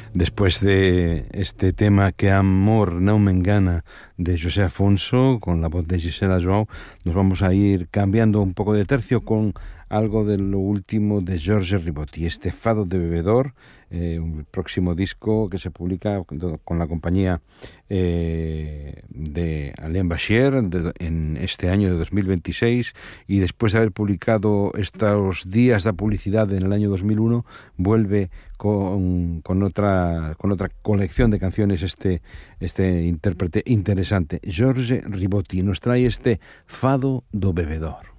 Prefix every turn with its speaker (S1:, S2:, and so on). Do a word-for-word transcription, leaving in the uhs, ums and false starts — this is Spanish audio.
S1: Después de este tema Que amor no me engana de José Afonso con la voz de Gisela Joao, nos vamos a ir cambiando un poco de tercio con algo de lo último de Jorge Ribotti, este Fado de bebedor, eh, un próximo disco que se publica con la compañía eh, de Alain Bashir de, en este año de dos mil veintiséis, y después de haber publicado estos días de publicidad en el año dos mil uno, vuelve con, con otra con otra colección de canciones este, este intérprete interesante. Jorge Ribotti nos trae este Fado do bebedor.